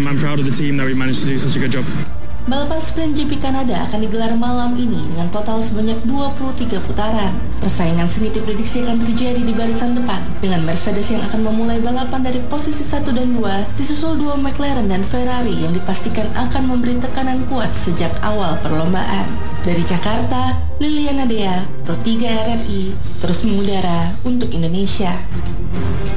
I'm proud of the team that we managed to do such a good job. Balapan sprint GP Kanada akan digelar malam ini dengan total sebanyak 23 putaran. Persaingan sengit diprediksi akan terjadi di barisan depan, dengan Mercedes yang akan memulai balapan dari posisi 1 dan 2, disusul duo McLaren dan Ferrari yang dipastikan akan memberi tekanan kuat sejak awal perlombaan. Dari Jakarta, Liliana Dea, Pro 3 RRI, terus mengudara untuk Indonesia.